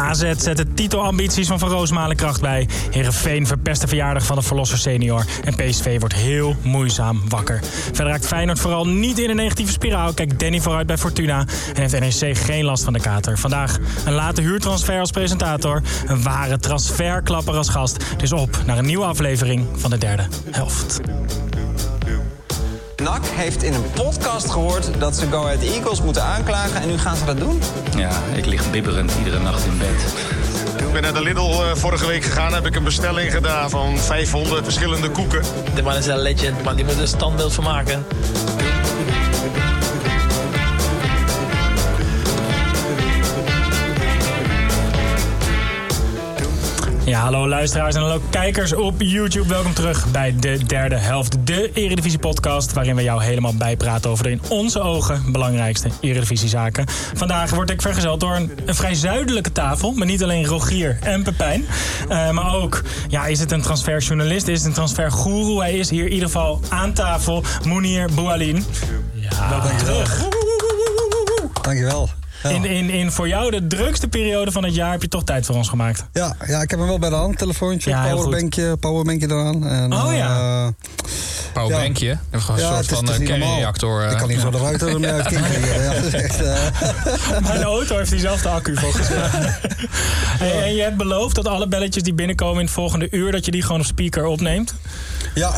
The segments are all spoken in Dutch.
AZ zet de titelambities van Roosmalen kracht bij. Heerenveen verpest de verjaardag van de Verlosser senior. En PSV wordt heel moeizaam wakker. Verder raakt Feyenoord vooral niet in een negatieve spiraal. Kijkt Danny vooruit bij Fortuna. En heeft NEC geen last van de kater. Vandaag een late huurtransfer als presentator. Een ware transferklapper als gast. Dus op naar een nieuwe aflevering van de derde helft. NAC heeft in een podcast gehoord dat ze Go Ahead Eagles moeten aanklagen. En nu gaan ze dat doen? Ja, ik lig bibberend iedere nacht in bed. Ik ben naar de Lidl vorige week gegaan. Heb ik een bestelling gedaan van 500 verschillende koeken. De man is een legend, man. Die moet er een standbeeld van maken. Ja, hallo luisteraars en hallo kijkers op YouTube. Welkom terug bij de derde helft, de Eredivisie-podcast... waarin we jou helemaal bijpraten over de in onze ogen belangrijkste Eredivisiezaken. Vandaag word ik vergezeld door een vrij zuidelijke tafel... met niet alleen Rogier en Pepijn. Maar ook, ja, is het een transferjournalist, is het een transfergoeroe? Hij is hier in ieder geval aan tafel, Mounir Boualin. Ja, welkom terug. Dankjewel. Ja. In voor jou de drukste periode van het jaar heb je toch tijd voor ons gemaakt. Ja, ik heb hem wel bij de hand. Telefoontje, ja, powerbankje eraan. En, Powerbankje? Ja. Dat is gewoon een soort van kernreactor. Ik kan niet zo de ruiten ermee uitkijken. Mijn auto heeft diezelfde accu volgens mij. En je hebt beloofd dat alle belletjes die binnenkomen in het volgende uur... dat je die gewoon op speaker opneemt. Ja,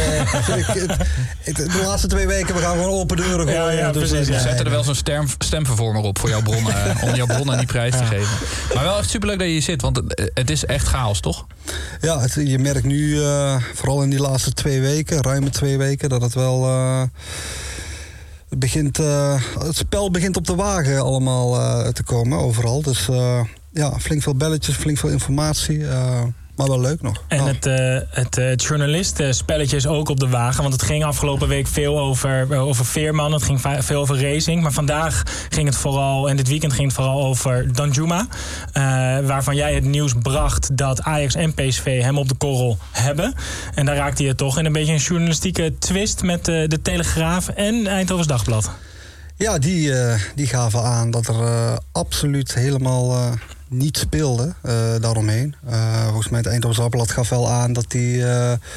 de laatste 2 weken we gaan gewoon open deuren gooien. Ja, dus precies. We zetten er wel zo'n stemvervormer op voor jouw bronnen, om jouw bronnen die prijs te geven. Maar wel echt superleuk dat je hier zit, want het is echt chaos, toch? Ja, je merkt nu, vooral in die laatste 2 weken, ruime 2 weken, dat het wel... het spel begint op de wagen allemaal te komen, overal. Dus flink veel belletjes, flink veel informatie... Maar wel leuk nog. En het journalistenspelletje is ook op de wagen. Want het ging afgelopen week veel over Veerman. Het ging veel over racing. Maar vandaag ging het vooral, en dit weekend ging het vooral over Danjuma. Waarvan jij het nieuws bracht dat Ajax en PSV hem op de korrel hebben. En daar raakte je toch in een beetje een journalistieke twist met de Telegraaf en Eindhovens Dagblad. Ja, die gaven aan dat er absoluut helemaal... niet speelde daaromheen. Volgens mij het Eindhoven Dagblad gaf wel aan dat die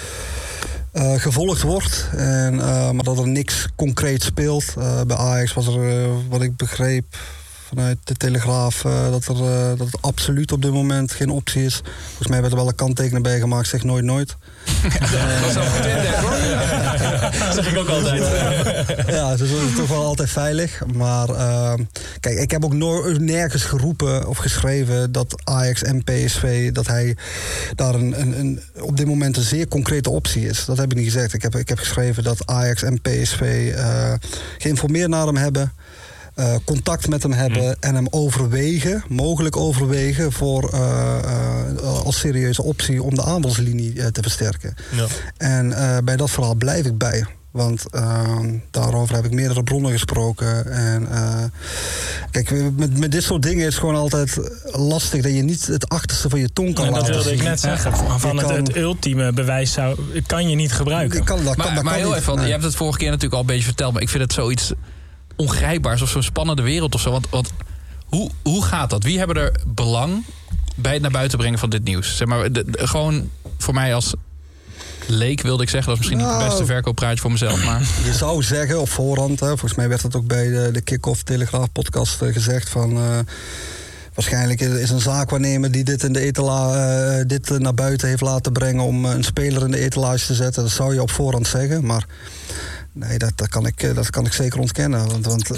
gevolgd wordt. Maar dat er niks concreet speelt. Bij Ajax was er, wat ik begreep vanuit de Telegraaf... dat het absoluut op dit moment geen optie is. Volgens mij werd er wel een kanttekening bij gemaakt. Zeg nooit nooit. Dat is wel goed in, hoor. Dat zeg ik ook altijd. Ja, dus dat is toch wel altijd veilig. Maar kijk, ik heb ook nergens geroepen of geschreven dat Ajax en PSV... dat hij daar op dit moment een zeer concrete optie is. Dat heb ik niet gezegd. Ik heb geschreven dat Ajax en PSV geïnformeerd naar hem hebben... contact met hem hebben en hem mogelijk overwegen... voor als serieuze optie om de aanvalslinie te versterken. Ja. En bij dat verhaal blijf ik bij. Want daarover heb ik meerdere bronnen gesproken. En kijk, met dit soort dingen is het gewoon altijd lastig... dat je niet het achterste van je tong kan laten zien. Dat wilde ik net zeggen. Van het ultieme bewijs kan je niet gebruiken. Maar heel even, je hebt het vorige keer natuurlijk al een beetje verteld... maar ik vind het zoiets... ongrijpbaars of zo'n spannende wereld of zo. Want hoe gaat dat? Wie hebben er belang bij het naar buiten brengen van dit nieuws? Zeg maar, gewoon voor mij als leek wilde ik zeggen... dat is misschien niet het beste verkooppraatje voor mezelf. Maar je zou zeggen op voorhand... volgens mij werd het ook bij de Kick-Off Telegraaf podcast gezegd... van waarschijnlijk is een zaakwaarnemer die dit in de dit naar buiten heeft laten brengen... om een speler in de etalage te zetten. Dat zou je op voorhand zeggen, maar... Nee, dat kan ik zeker ontkennen. Want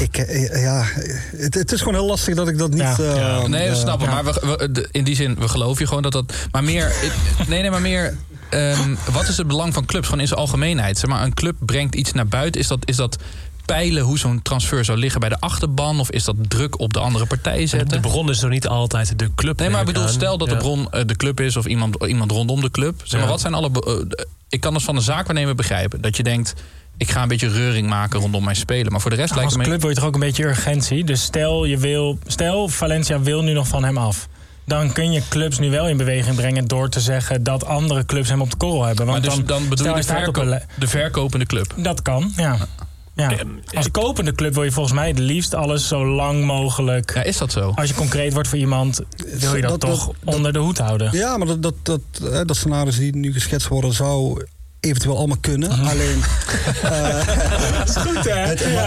het is gewoon heel lastig dat ik dat niet... nee, dat snap ik. Maar in die zin, we geloven je gewoon dat... Maar meer... maar meer... wat is het belang van clubs? Gewoon in zijn algemeenheid. Zeg maar, een club brengt iets naar buiten. Is dat peilen hoe zo'n transfer zou liggen bij de achterban? Of is dat druk op de andere partij zetten? De bron is nog niet altijd de club. Nee, maar ik bedoel, stel dat de bron de club is... of iemand rondom de club. Zeg maar, wat zijn alle... ik kan het van de zaakwaarnemer begrijpen. Dat je denkt... ik ga een beetje reuring maken rondom mijn spelen. Maar voor de rest lijkt het me... Als club wil je toch ook een beetje urgentie. Dus stel Valencia wil nu nog van hem af. Dan kun je clubs nu wel in beweging brengen... door te zeggen dat andere clubs hem op de korrel hebben. Want maar dus dan bedoel je de verkopende club? Dat kan, ja. Ja. Als kopende club wil je volgens mij het liefst alles zo lang mogelijk. Ja, is dat zo? Als je concreet wordt voor iemand, wil je dat toch onder de hoed houden. Ja, maar dat scenario's die nu geschetst worden zou eventueel allemaal kunnen. Alleen Dat is goed, hè?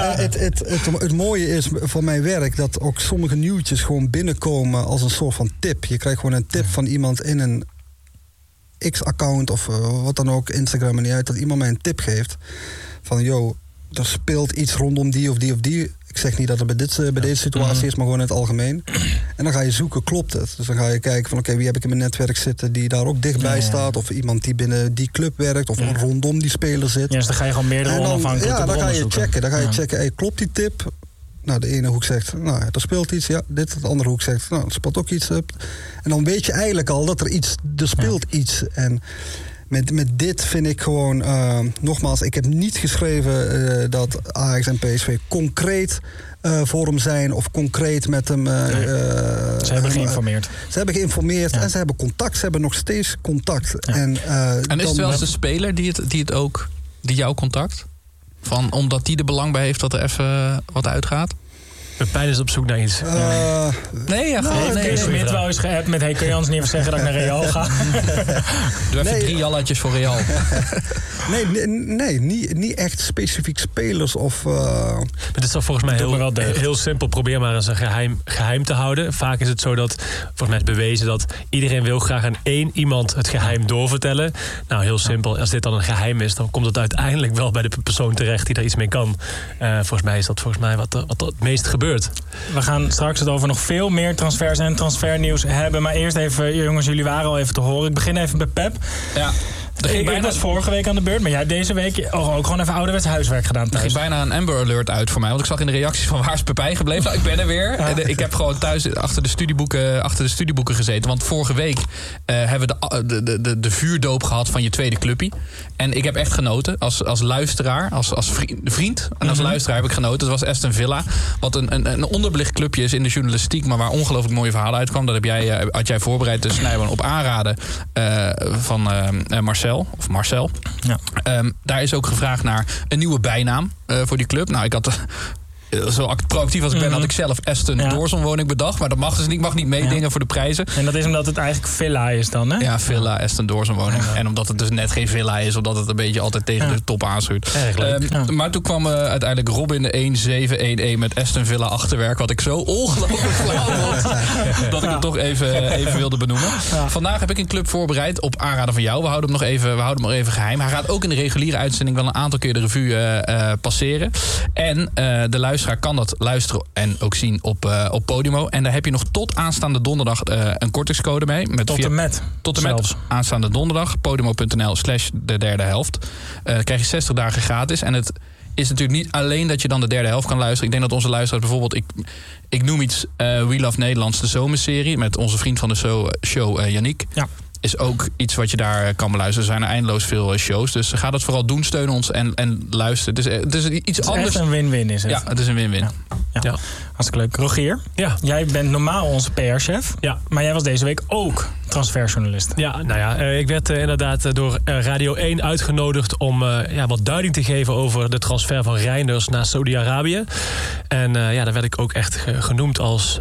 Het mooie is van mijn werk dat ook sommige nieuwtjes gewoon binnenkomen als een soort van tip. Je krijgt gewoon een tip van iemand in een X-account of wat dan ook, Instagram en niet uit, dat iemand mij een tip geeft van er speelt iets rondom die of die of die. Ik zeg niet dat het bij deze situatie is, maar gewoon in het algemeen. En dan ga je zoeken, klopt het? Dus dan ga je kijken van oké, wie heb ik in mijn netwerk zitten die daar ook dichtbij staat? Of iemand die binnen die club werkt of rondom die speler zit. Ja, dus dan ga je gewoon meerdere onafhankelijke bronnen dan zoeken. ga je checken, klopt die tip? Nou, de ene hoek zegt, er speelt iets, ja, dit. De andere hoek zegt, er speelt ook iets. En dan weet je eigenlijk al dat er speelt iets. En met dit vind ik gewoon, nogmaals, ik heb niet geschreven dat Ajax en PSV concreet voor hem zijn of concreet met hem. Ze hebben geïnformeerd. Ze hebben geïnformeerd en ze hebben contact. Ze hebben nog steeds contact. Ja. En is het wel eens de speler die jou contact? Omdat die er belang bij heeft dat er even wat uitgaat? Pepijn is op zoek naar iets. Kees Smit wel eens geappt met kun je ons niet even zeggen dat ik naar Real ga? Doe even 3 jalletjes voor Real. Nee, niet echt specifiek spelers of. Het is toch volgens mij heel simpel. Probeer maar eens een geheim te houden. Vaak is het zo dat, volgens mij is bewezen dat iedereen wil graag aan één iemand het geheim doorvertellen. Nou, heel simpel. Als dit dan een geheim is, dan komt het uiteindelijk wel bij de persoon terecht die daar iets mee kan. Volgens mij is dat wat het meest gebeurt. We gaan straks het over nog veel meer transfers en transfernieuws hebben. Maar eerst even, jongens, jullie waren al even te horen. Ik begin even bij Pep. Ja. Ik was vorige week aan de beurt, maar jij hebt deze week ook gewoon even ouderwets huiswerk gedaan thuis. Er ging bijna een Amber Alert uit voor mij. Want ik zag in de reacties van waar is Pepijn gebleven? Nou, ik ben er weer. Ja. Ik heb gewoon thuis achter de studieboeken gezeten. Want vorige week hebben we de vuurdoop gehad van je tweede clubpie. En ik heb echt genoten. Als luisteraar, als vriend en als luisteraar heb ik genoten. Het was Aston Villa. Wat een onderbelicht clubje is in de journalistiek. Maar waar ongelooflijk mooie verhalen uitkwam. Dat had jij voorbereid. Dus Snijboon op aanraden van Marcel. Ja. Daar is ook gevraagd naar een nieuwe bijnaam voor die club. Nou, ik had zo proactief als ik ben, had ik zelf Aston Doorsonwoning bedacht. Maar dat mag dus niet. Ik mag niet meedingen voor de prijzen. En dat is omdat het eigenlijk villa is dan, hè? Ja, villa, Aston Doorsonwoning. Ja. En omdat het dus net geen villa is, omdat het een beetje altijd tegen de top aanschuurt. Erg leuk. Maar toen kwam uiteindelijk Robin de 1711 met Aston Villa achterwerk. Wat ik zo ongelooflijk flauw vond. Dat ik het toch even wilde benoemen. Ja. Vandaag heb ik een club voorbereid op aanraden van jou. We houden hem nog even geheim. Hij gaat ook in de reguliere uitzending wel een aantal keer de revue passeren. En de luisteraar kan dat luisteren en ook zien op Podimo. En daar heb je nog tot aanstaande donderdag een kortingscode mee. Tot en met aanstaande donderdag. Podimo.nl/de derde helft. Dan krijg je 60 dagen gratis. En het is natuurlijk niet alleen dat je dan de derde helft kan luisteren. Ik denk dat onze luisteraars bijvoorbeeld, ik noem iets, We Love Nederlands, de zomerserie met onze vriend van de show Yannick. Ja. Is ook iets wat je daar kan beluisteren. Er zijn er eindeloos veel shows. Dus ga dat vooral doen. Steun ons en luister. Het is iets anders. Het is echt een win-win is het. Ja, het is een win-win. Ja. Hartstikke leuk. Rogier, jij bent normaal onze PR-chef. Ja. Maar jij was deze week ook transferjournalist. Ja, nou ja, ik werd inderdaad door Radio 1 uitgenodigd om wat duiding te geven over de transfer van Reinders naar Saudi-Arabië. En daar werd ik ook echt genoemd als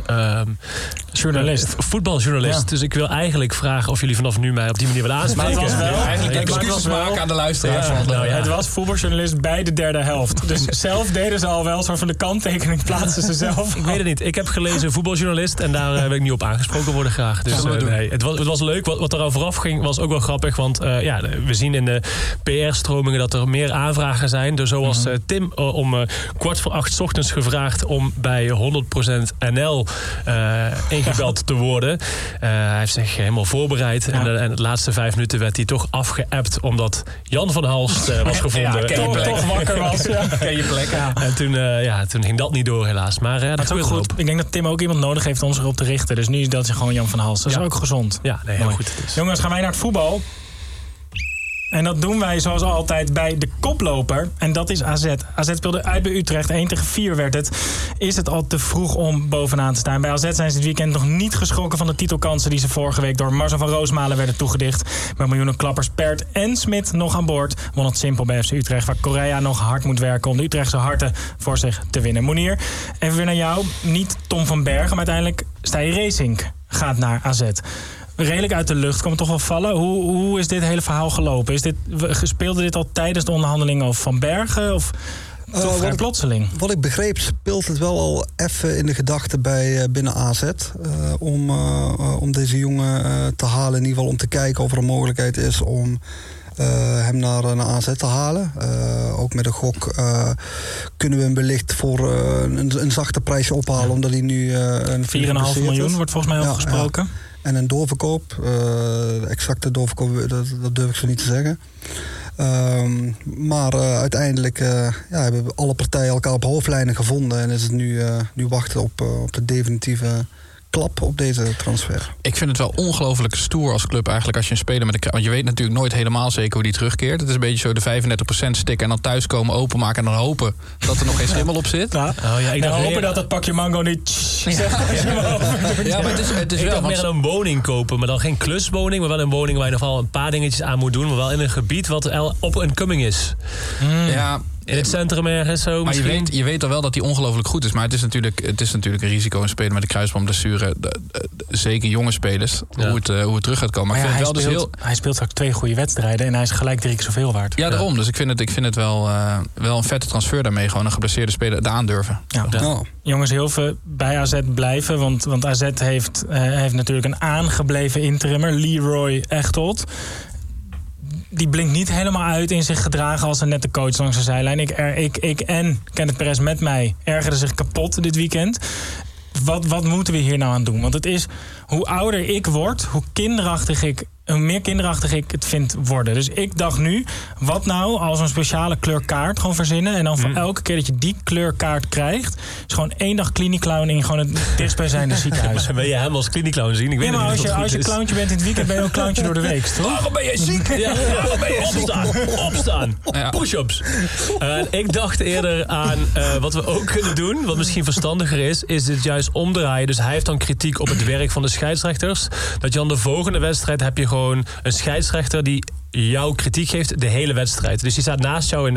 journalist. Voetbaljournalist. Ja. Dus ik wil eigenlijk vragen of jullie vanaf nu mij op die manier willen aanspreken. Maar het was wel eigenlijk excuses maken aan de luisteraars. Het was voetbaljournalist bij de derde helft. Dus zelf deden ze al wel een soort van de kanttekening plaatsen ze zelf. Ik weet het niet. Ik heb gelezen voetbaljournalist en daar wil ik niet op aangesproken worden graag. Dus het was leuk. Wat er al vooraf ging was ook wel grappig. Want we zien in de PR-stromingen dat er meer aanvragen zijn. Dus zoals Tim om 7:15 ochtends gevraagd om bij 100% NL ingebeld te worden. Hij heeft zich helemaal voorbereid. Ja. En de laatste 5 minuten werd hij toch afgeappt omdat Jan van Halst was gevonden. Toch wakker was. Ken je plek. Ja. En toen ging dat niet door helaas. Maar dat is ook goed. Ik denk dat Tim ook iemand nodig heeft om zich op te richten. Dus nu is dat gewoon Jan van Halst. Dat is ook gezond. Ja, heel goed. Jongens, gaan wij naar het voetbal. En dat doen wij zoals altijd bij de koploper. En dat is AZ. AZ speelde uit bij Utrecht. 1-4 werd het. Is het al te vroeg om bovenaan te staan? Bij AZ zijn ze dit weekend nog niet geschrokken van de titelkansen die ze vorige week door Marcel van Roosmalen werden toegedicht. Met miljoenen klappers Pert en Smit nog aan boord. Won het simpel bij FC Utrecht, waar Correa nog hard moet werken om de Utrechtse harten voor zich te winnen. Moenier, even weer naar jou. Niet Tom van Bergen, maar uiteindelijk Stijn Racing gaat naar AZ. Redelijk uit de lucht, kan het toch wel vallen. Hoe is dit hele verhaal gelopen? Speelde dit al tijdens de onderhandelingen over Van Bergen? Of toch vrij plotseling? Wat ik begreep speelt het wel al even in de gedachten binnen AZ. Om deze jongen te halen. In ieder geval om te kijken of er een mogelijkheid is om hem naar AZ te halen. Ook met een gok kunnen we hem wellicht voor een zachte prijsje ophalen. Omdat hij nu 4,5 miljoen wordt volgens mij al gesproken. Ja. En een doorverkoop. De exacte doorverkoop, dat durf ik zo niet te zeggen. Maar uiteindelijk hebben alle partijen elkaar op hoofdlijnen gevonden. En is het nu wachten op de definitieve klap op deze transfer. Ik vind het wel ongelooflijk stoer als club eigenlijk als je een speler met want je weet natuurlijk nooit helemaal zeker hoe die terugkeert. Het is een beetje zo de 35% stikken en dan thuiskomen, openmaken en dan hopen dat er nog geen schimmel op zit. Ja. Ik hoop dat het pakje mango niet Ja, maar het is ik wel meer een woning kopen, maar dan geen kluswoning, maar wel een woning waar je nog wel een paar dingetjes aan moet doen, maar wel in een gebied wat op een coming is. Ja. In het centrum ergens zo. Maar je weet al wel dat hij ongelooflijk goed is. Maar het is natuurlijk een risico een speler met een kruisbandblessure. Zeker jonge spelers. Ja. Hoe het terug gaat komen. Maar hij speelt straks 2 goede wedstrijden. En hij is gelijk 3 keer zoveel waard. Ja, daarom. Dus ik vind het wel een vette transfer daarmee. Gewoon een geblesseerde speler aandurven. Ja. Jongens, heel veel bij AZ blijven. Want AZ heeft natuurlijk een aangebleven interimmer. Leroy Echtold. Die blinkt niet helemaal uit in zich gedragen als een nette coach langs de zijlijn. Ik en Kenneth Perez met mij ergerden zich kapot dit weekend. Wat moeten we hier nou aan doen? Want het is, hoe ouder ik word, hoe meer kinderachtig ik het vind worden. Dus ik dacht nu, wat nou als een speciale kleurkaart gewoon verzinnen. En dan voor elke keer dat je die kleurkaart krijgt, is gewoon 1 dag kliniekclown in gewoon het dichtstbijzijnde ziekenhuis. Wil je hem als kliniekclown zien? Ik weet maar niet als je clowntje bent in het weekend, ben je ook clowntje door de week, toch? Waarom ben je ziek? Waarom ben je opstaan. Push-ups. Ik dacht eerder aan wat we ook kunnen doen, wat misschien verstandiger is het juist omdraaien. Dus hij heeft dan kritiek op het werk van de scheidsrechters. Dat je dan de volgende wedstrijd heb je gewoon een scheidsrechter die jouw kritiek geeft de hele wedstrijd. Dus die staat naast jou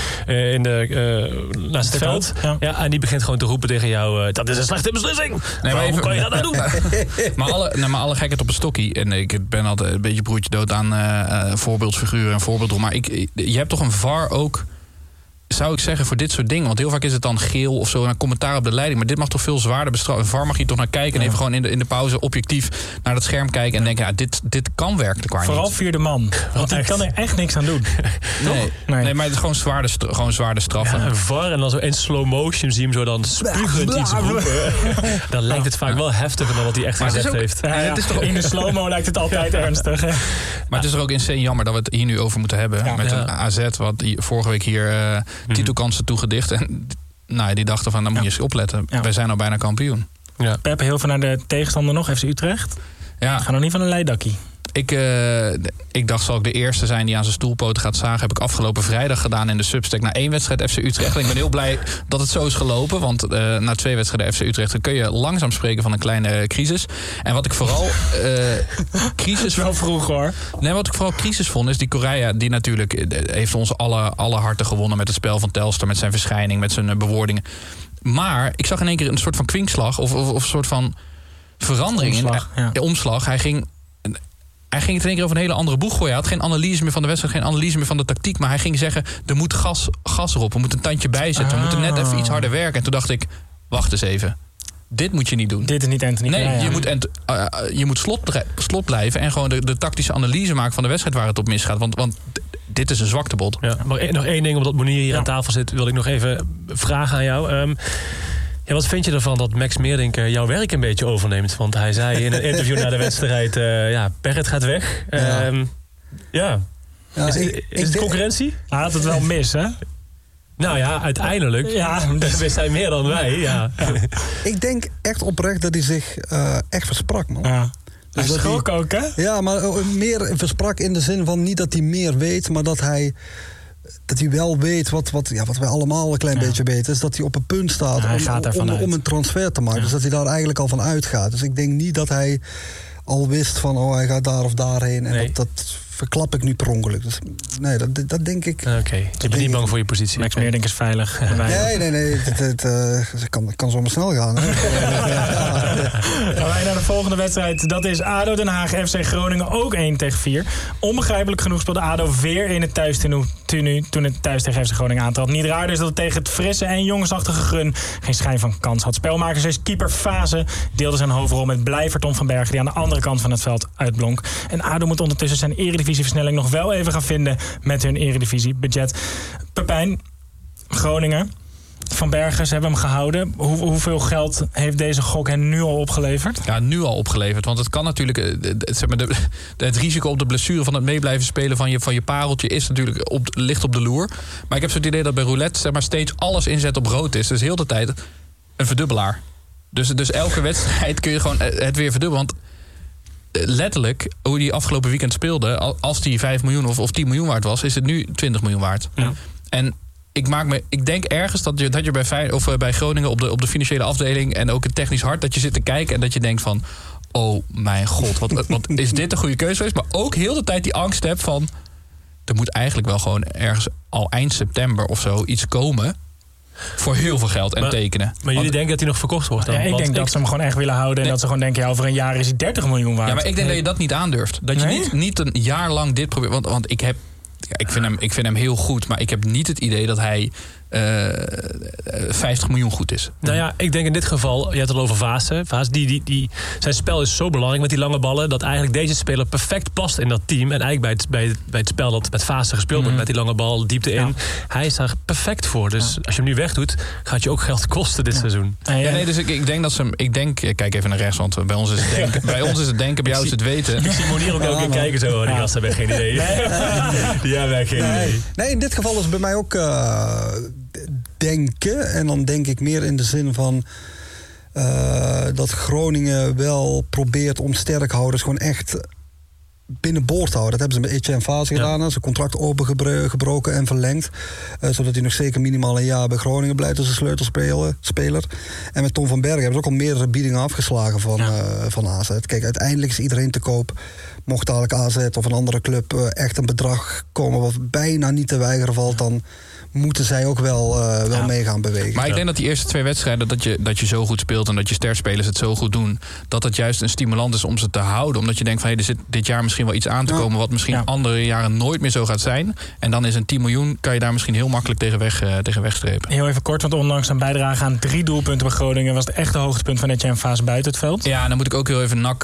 naast het veld. Ja, en die begint gewoon te roepen tegen jou, dat is een slechte beslissing. Waarom kan je dat nou doen? maar alle gekheid op een stokkie. En ik ben altijd een beetje broertje dood aan voorbeeldfiguren en voorbeeldrol. Maar je hebt toch een VAR ook, zou ik zeggen, voor dit soort dingen. Want heel vaak is het dan geel of zo, een commentaar op de leiding. Maar dit mag toch veel zwaarder bestraffen. Een VAR mag je toch naar kijken en even gewoon in de pauze objectief naar dat scherm kijken en denken, dit kan werkelijk waar niet. Vooral vierde man. Want die kan er echt niks aan doen. Nee, maar het is gewoon zwaarder straffen. Ja, een VAR en dan zo in slow motion zie je hem zo dan spuugend iets roepen. Dan lijkt het vaak wel heftiger dan wat hij echt gezegd heeft. Het is toch in de slow-mo lijkt het altijd ernstig. Hè? Maar het is er ook insane jammer dat we het hier nu over moeten hebben. Met een AZ wat vorige week hier titelkansen toegedicht. En die dachten van, dan moet je eens opletten. Wij zijn al bijna kampioen. Ja. Pep, heel veel naar de tegenstander nog. FC Utrecht. Ja. Ga nog niet van een leidakkie. Ik dacht, zal ik de eerste zijn die aan zijn stoelpoten gaat zagen. Heb ik afgelopen vrijdag gedaan in de Substack na 1 wedstrijd FC Utrecht. En ik ben heel blij dat het zo is gelopen. Want na 2 wedstrijden FC Utrecht dan kun je langzaam spreken van een kleine crisis. En wat ik vooral crisis wel vroeg hoor. Nee, wat ik vooral crisis vond is die Correa, die natuurlijk heeft ons alle harten gewonnen met het spel van Telstar, met zijn verschijning, met zijn bewoordingen. Maar ik zag in één keer een soort van kwinkslag of een soort van verandering in omslag. Hij ging het in één keer over een hele andere boeg gooien. Hij had geen analyse meer van de wedstrijd, geen analyse meer van de tactiek. Maar hij ging zeggen, er moet gas erop. We moeten een tandje bijzetten. We moeten net even iets harder werken. En toen dacht ik, wacht eens even. Dit moet je niet doen. Dit is niet Anthony. Nee, je moet slot blijven. En gewoon de tactische analyse maken van de wedstrijd waar het op misgaat. Want dit is een zwaktebod. Ja, maar nog één ding, omdat Moenier hier aan tafel zit, wil ik nog even vragen aan jou. Wat vind je ervan dat Max Meerdink jouw werk een beetje overneemt? Want hij zei in een interview na de wedstrijd, Perret gaat weg. Is het concurrentie? Hij had het wel mis, hè? Nou ja, uiteindelijk. We zijn meer dan wij. Ja. Ik denk echt oprecht dat hij zich echt versprak, man. Ja. Hij schrok ook, hè? Ja, maar meer versprak in de zin van niet dat hij meer weet, maar dat hij wel weet wat wij allemaal een klein beetje weten. Is dat hij op een punt staat om een transfer te maken. Ja. Dus dat hij daar eigenlijk al van uitgaat. Dus ik denk niet dat hij al wist van hij gaat daar of daarheen. En dat verklap ik nu per ongeluk. Dus nee, dat denk ik. Oké. Je bent niet bang voor je positie. Max Meerdink is veilig. Nee. Het kan zomaar snel gaan. Hè? Gaan wij naar de volgende wedstrijd. Dat is ADO Den Haag, FC Groningen ook 1-4. Onbegrijpelijk genoeg speelde ADO weer in het thuistenu toen het thuis tegen FC Groningen aantrad. Niet raar dus dat het tegen het frisse en jongensachtige Grun geen schijn van kans had. Spelmakers keeper Fase deelde zijn hoofdrol met Blijver Tom van Bergen, die aan de andere kant van het veld uitblonk. En ADO moet ondertussen zijn eredivisieversnelling nog wel even gaan vinden met hun eredivisiebudget. Pepijn, Groningen, Van Bergen, ze hebben hem gehouden. Hoeveel geld heeft deze gok hen nu al opgeleverd? Ja, nu al opgeleverd. Want het kan natuurlijk... het risico op de blessure van het meeblijven spelen van je pareltje is natuurlijk ligt op de loer. Maar ik heb zo het idee dat bij roulette steeds alles inzet op rood is. Dus heel de tijd een verdubbelaar. Dus elke wedstrijd kun je gewoon het weer verdubbelen. Want letterlijk, hoe die afgelopen weekend speelde, als die 5 miljoen of 10 miljoen waard was, is het nu 20 miljoen waard. Ja. En ik denk ergens dat je bij Groningen op de financiële afdeling en ook het technisch hart, dat je zit te kijken en dat je denkt van, oh mijn god, wat is dit een goede keuze geweest? Maar ook heel de tijd die angst hebt van, er moet eigenlijk wel gewoon ergens al eind september of zo iets komen voor heel veel geld en tekenen. Maar jullie denken dat hij nog verkocht wordt dan? Ja, ik denk dat ze hem gewoon echt willen houden en dat ze gewoon denken, over een jaar is hij 30 miljoen waard. Ja, maar ik denk dat je dat niet aandurft. Dat je niet een jaar lang dit probeert. Want ik vind hem heel goed, maar ik heb niet het idee dat hij 50 miljoen goed is. Nou ja, ik denk in dit geval, je hebt het over Fase. Zijn spel is zo belangrijk met die lange ballen, dat eigenlijk deze speler perfect past in dat team. En eigenlijk bij het spel dat met Fase gespeeld wordt, met die lange bal, diepte in. Hij is daar perfect voor. Dus als je hem nu wegdoet, gaat je ook geld kosten dit seizoen. Dus ik denk dat ze hem... Kijk even naar rechts, want bij ons is het denken. Bij ons is het denken, bij jou is het weten. Ik zie Monier ook elke keer kijken zo. Die gasten hebben geen idee. Die hebben geen idee. Nee, in dit geval is bij mij ook denken. En dan denk ik meer in de zin van dat Groningen wel probeert om sterkhouders gewoon echt binnenboord te houden. Dat hebben ze met Etienne Fase gedaan. Zijn contract opengebroken en verlengd. Zodat hij nog zeker minimaal een jaar bij Groningen blijft als een sleutelspeler. En met Tom van Bergen hebben ze ook al meerdere biedingen afgeslagen van AZ. Kijk, uiteindelijk is iedereen te koop. Mocht dadelijk AZ of een andere club echt een bedrag komen wat bijna niet te weigeren valt, dan moeten zij ook wel mee gaan bewegen. Maar ik denk dat die eerste 2 wedstrijden dat je zo goed speelt en dat je sterspelers het zo goed doen, dat het juist een stimulans is om ze te houden. Omdat je denkt van er zit dit jaar misschien wel iets aan te komen wat misschien andere jaren nooit meer zo gaat zijn. En dan is een 10 miljoen, kan je daar misschien heel makkelijk tegen wegstrepen. Heel even kort, want ondanks een bijdrage aan 3 doelpunten bij Groningen was het echt de hoogtepunt van Etienne Fase buiten het veld. Ja, en dan moet ik ook heel even NAC